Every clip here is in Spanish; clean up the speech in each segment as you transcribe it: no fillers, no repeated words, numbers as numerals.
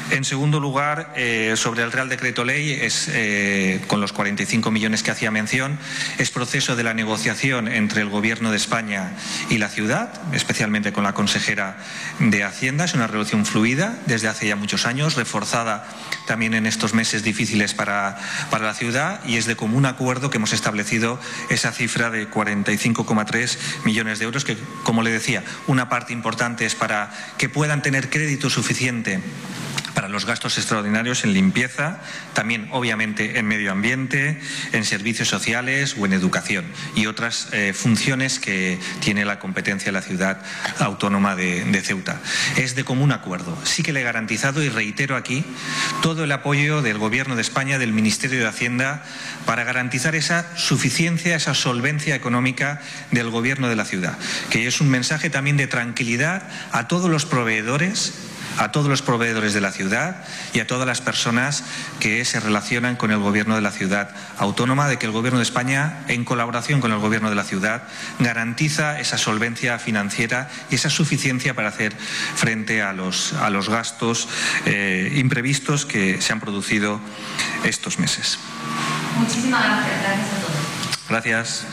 En segundo lugar, sobre el Real Decreto Ley, con los 45 millones que hacía mención, es proceso de la negociación entre el Gobierno de España y la ciudad, especialmente con la consejera de Hacienda. Es una relación fluida desde hace ya muchos años, reforzada también en estos meses difíciles para la ciudad, y es de común acuerdo que hemos establecido esa cifra de 45,3 millones de euros, que, como le decía, una parte importante es para que puedan tener crédito suficiente para los gastos extraordinarios en limpieza, también obviamente en medio ambiente, en servicios sociales o en educación y otras funciones que tiene la competencia de la ciudad autónoma de Ceuta. Es de común acuerdo. Sí que le he garantizado, y reitero aquí, todo el apoyo del Gobierno de España, del Ministerio de Hacienda, para garantizar esa suficiencia, esa solvencia económica del Gobierno de la ciudad, que es un mensaje también de tranquilidad a todos los proveedores de la ciudad y a todas las personas que se relacionan con el Gobierno de la ciudad autónoma, de que el Gobierno de España, en colaboración con el Gobierno de la ciudad, garantiza esa solvencia financiera y esa suficiencia para hacer frente a los gastos imprevistos que se han producido estos meses. Muchísimas gracias. Gracias a todos. Gracias.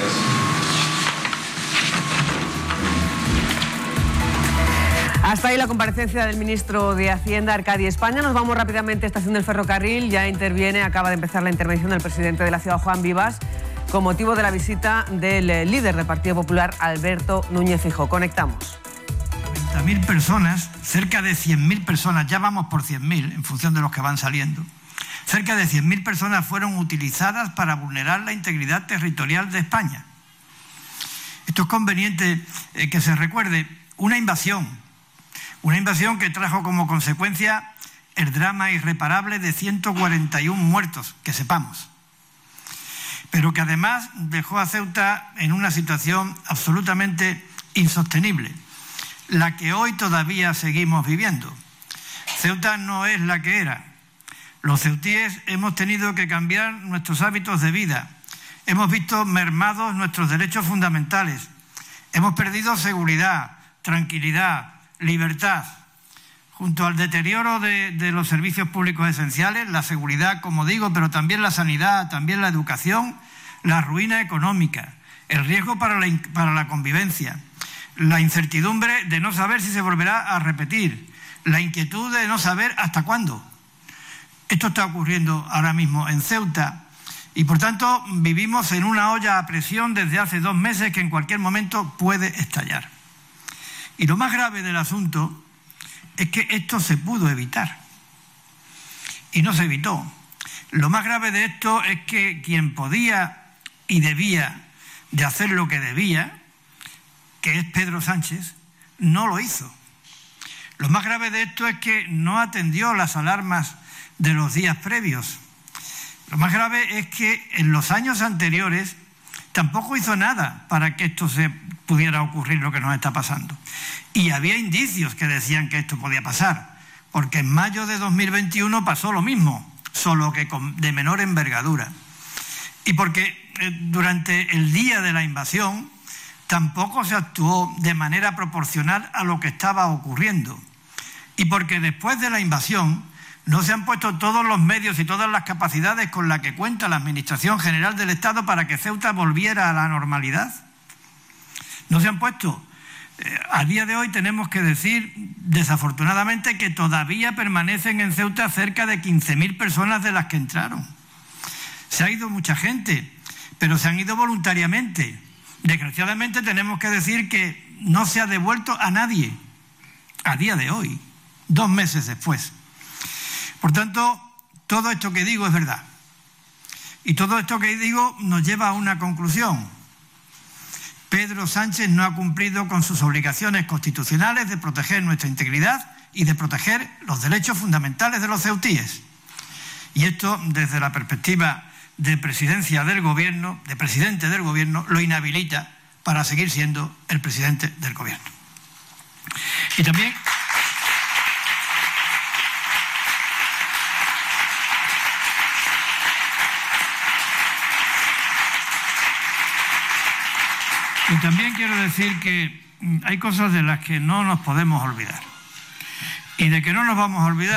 Hasta ahí la comparecencia del ministro de Hacienda, Arcadi España. Nos vamos rápidamente a Estación del Ferrocarril. Ya acaba de empezar la intervención del presidente de la ciudad, Juan Vivas, con motivo de la visita del líder del Partido Popular, Alberto Núñez Feijóo. Conectamos. 90.000 personas, cerca de 100.000 personas, ya vamos por 100.000 en función de los que van saliendo. Cerca de 100.000 personas fueron utilizadas para vulnerar la integridad territorial de España. Esto es conveniente que se recuerde. Una invasión que trajo como consecuencia el drama irreparable de 141 muertos, que sepamos, pero que además dejó a Ceuta en una situación absolutamente insostenible, la que hoy todavía seguimos viviendo. Ceuta no es la que era. Los ceutíes hemos tenido que cambiar nuestros hábitos de vida, hemos visto mermados nuestros derechos fundamentales, hemos perdido seguridad, tranquilidad, libertad. Junto al deterioro de los servicios públicos esenciales, la seguridad, como digo, pero también la sanidad, también la educación, la ruina económica, el riesgo para la convivencia, la incertidumbre de no saber si se volverá a repetir, la inquietud de no saber hasta cuándo. Esto está ocurriendo ahora mismo en Ceuta y, por tanto, vivimos en una olla a presión desde hace 2 meses que en cualquier momento puede estallar. Y lo más grave del asunto es que esto se pudo evitar y no se evitó. Lo más grave de esto es que quien podía y debía de hacer lo que debía, que es Pedro Sánchez, no lo hizo. Lo más grave de esto es que no atendió las alarmas de los días previos. Lo más grave es que en los años anteriores tampoco hizo nada para que esto se pudiera ocurrir, lo que nos está pasando. Y había indicios que decían que esto podía pasar, porque en mayo de 2021 pasó lo mismo, solo que de menor envergadura. Y porque durante el día de la invasión tampoco se actuó de manera proporcional a lo que estaba ocurriendo. Y porque después de la invasión no se han puesto todos los medios y todas las capacidades con las que cuenta la Administración General del Estado para que Ceuta volviera a la normalidad. No se han puesto. A día de hoy tenemos que decir, desafortunadamente, que todavía permanecen en Ceuta cerca de 15.000 personas de las que entraron. Se ha ido mucha gente, pero se han ido voluntariamente. Desgraciadamente tenemos que decir que no se ha devuelto a nadie a día de hoy, 2 meses después. Por tanto, todo esto que digo es verdad. Y todo esto que digo nos lleva a una conclusión. Pedro Sánchez no ha cumplido con sus obligaciones constitucionales de proteger nuestra integridad y de proteger los derechos fundamentales de los ceutíes. Y esto, desde la perspectiva de presidencia del gobierno, de presidente del gobierno, lo inhabilita para seguir siendo el presidente del gobierno. Y también quiero decir que hay cosas de las que no nos podemos olvidar y de que no nos vamos a olvidar.